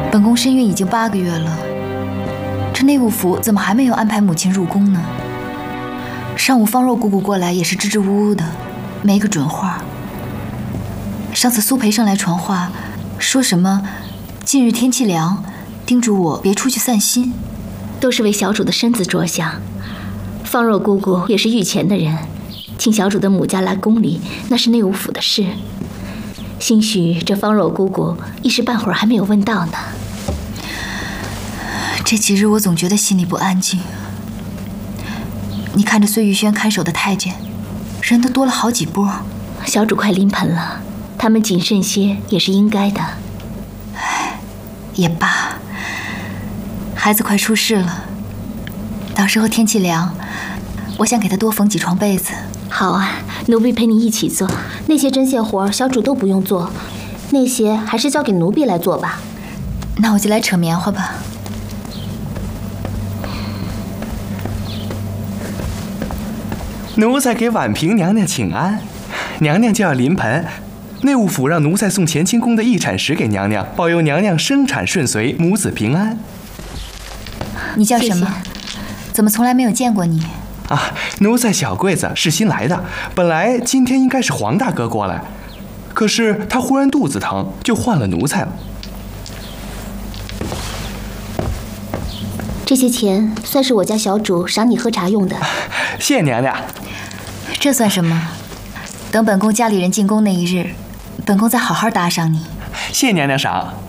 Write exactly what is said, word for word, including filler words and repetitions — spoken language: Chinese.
本宫身孕已经八个月了，这内务府怎么还没有安排母亲入宫呢？上午方若姑姑过来也是支支吾吾的，没个准话。上次苏培上来传话，说什么近日天气凉，叮嘱我别出去散心， 都是为小主的身子着想。方若姑姑也是御前的人，请小主的母家来宫里，那是内务府的事。兴许这方若姑姑一时半会儿还没有问到呢。 这几日我总觉得心里不安静。你看着孙玉轩看守的太监，人都多了好几波。 小主快临盆了，他们谨慎些也是应该的。 唉，也罢。孩子快出世了，到时候天气凉，我想给他多缝几床被子。 好啊，奴婢陪你一起做。那些针线活小主都不用做，那些还是交给奴婢来做吧。 那我就来扯棉花吧。 奴才给婉平娘娘请安，娘娘就要临盆，内务府让奴才送乾清宫的义产石给娘娘，保佑娘娘生产顺遂，母子平安。 你叫什么？谢谢。怎么从来没有见过你？ 啊，奴才小桂子是新来的，本来今天应该是黄大哥过来，可是他忽然肚子疼，就换了奴才了。 这些钱算是我家小主赏你喝茶用的。 谢谢娘娘。 这算什么？等本宫家里人进宫那一日，本宫再好好搭赏你。 谢谢娘娘赏。